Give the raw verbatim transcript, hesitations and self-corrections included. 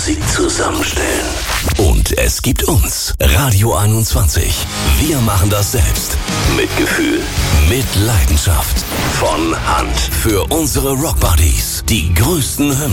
Musik zusammenstellen. Und es gibt uns, Radio einundzwanzig. Wir machen das selbst. Mit Gefühl, mit Leidenschaft. Von Hand. Für unsere Rockbuddies. Die größten Hymnen.